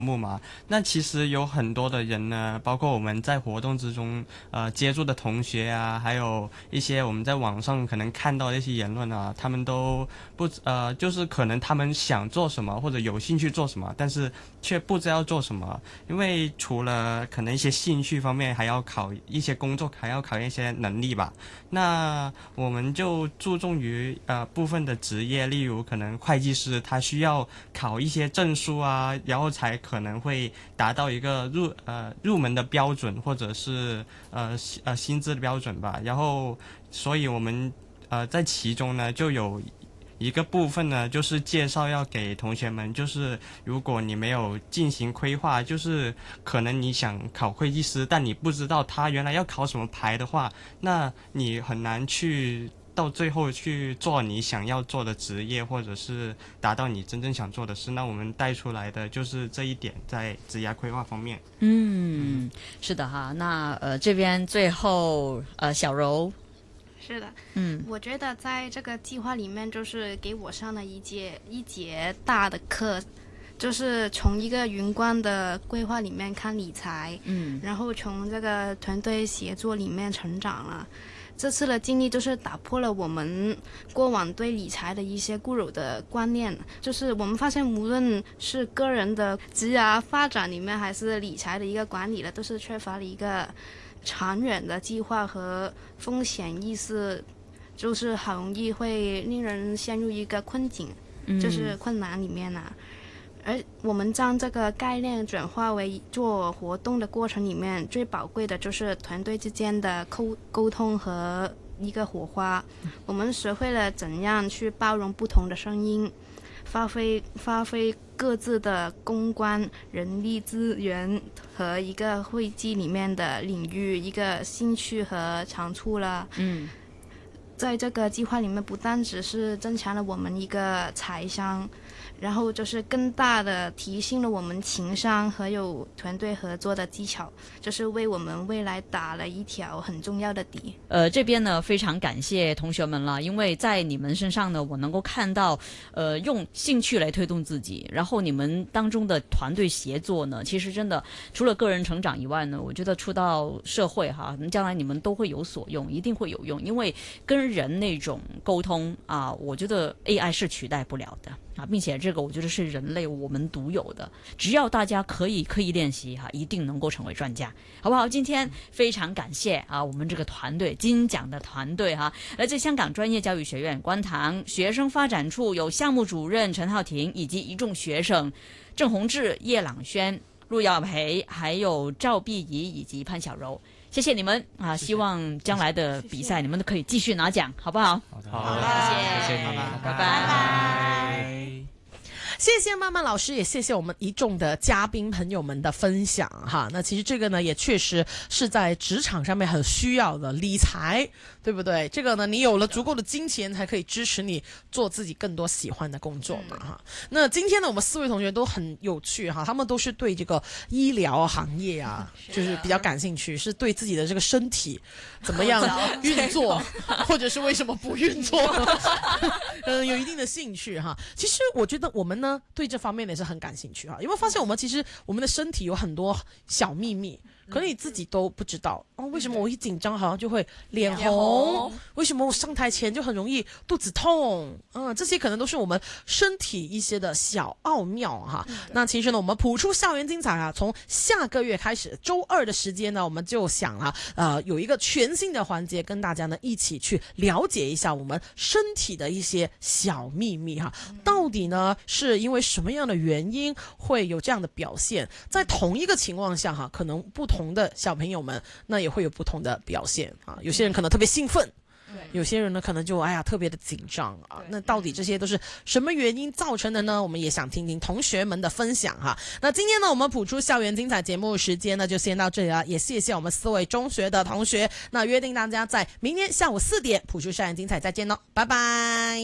目嘛，那其实有很多的人呢，包括我们在活动之中接触的同学啊，还有一些我们在网上可能看到的一些言论啊，他们都就是可能他们想做什么或者有兴趣做什么，但是却不知道做什么，因为除了可能一些兴趣方面，还要考一些工作，还要考验一些能力吧。那我们就注重于部分的职业，例如可能会计师，他需要考一些证书啊，然后才可能会达到一个入门的标准，或者是薪资的标准吧。然后，所以我们在其中呢就有一个部分呢，就是介绍要给同学们，就是如果你没有进行规划，就是可能你想考会计师，但你不知道他原来要考什么牌的话，那你很难去到最后去做你想要做的职业，或者是达到你真正想做的事。那我们带出来的就是这一点，在职业规划方面。 是的哈。那这边最后小柔。 是的，我觉得在这个计划里面，就是给我上了一节大的课，就是从一个云观的规划里面看理财，然后从这个团队协作里面成长了。这次的经历就是打破了我们过往对理财的一些固有的观念，就是我们发现无论是个人的职业发展里面，还是理财的一个管理的，都是缺乏了一个长远的计划和风险意识，就是很容易会令人陷入一个困境，就是困难里面啊。而我们将这个概念转化为做活动的过程里面，最宝贵的就是团队之间的沟通和一个火花。我们学会了怎样去包容不同的声音，发挥各自的公关、人力资源和一个会计里面的领域一个兴趣和长处了。在这个计划里面，不但只是增强了我们一个财商，然后就是更大的提升了我们情商和有团队合作的技巧，就是为我们未来打了一条很重要的底。 这边呢非常感谢同学们了，因为在你们身上呢，我能够看到用兴趣来推动自己，然后你们当中的团队协作呢，其实真的除了个人成长以外呢，我觉得出到社会哈，将来你们都会有所用，一定会有用，因为跟人那种沟通啊，我觉得 AI 是取代不了的啊，并且这个我觉得是人类我们独有的，只要大家可以刻意练习哈，一定能够成为专家，好不好？今天非常感谢啊，我们这个团队金奖的团队哈，来自香港专业教育学院观塘学生发展处有项目主任陈浩庭，以及一众学生郑宏志、叶朗轩、陆耀培，还有赵碧怡以及潘小柔。谢谢你们啊！希望将来的比赛你们都可以继续拿奖，好不好？ 好的，谢谢你， 拜拜。 谢谢曼曼老师，也谢谢我们一众的嘉宾朋友们的分享哈。那其实这个呢，也确实是在职场上面很需要的理财，对不对？这个呢，你有了足够的金钱，才可以支持你做自己更多喜欢的工作嘛哈。那今天呢，我们4位同学都很有趣哈，他们都是对这个医疗行业啊，就是比较感兴趣，是对自己的这个身体怎么样运作，或者是为什么不运作，有一定的兴趣哈。其实我觉得我们呢对这方面也是很感兴趣哈。有没有发现我们的身体有很多小秘密，可能你自己都不知道哦。为什么我一紧张好像就会脸红？为什么我上台前就很容易肚子痛？这些可能都是我们身体一些的小奥妙哈。那其实呢，我们普出校园精彩啊，从下个月开始，周2的时间呢，我们就想了有一个全新的环节，跟大家呢一起去了解一下我们身体的一些小秘密哈。到底呢是因为什么样的原因会有这样的表现？在同一个情况下哈，可能不同的小朋友们那也会有不同的表现啊。有些人可能特别兴奋，有些人呢可能就特别的紧张啊。那到底这些都是什么原因造成的呢？我们也想听听同学们的分享哈。那今天呢，我们普出校园精彩节目时间呢就先到这里了，也谢谢我们4位中学的同学。那约定大家在明天下午4点普出校园精彩再见喽，拜拜。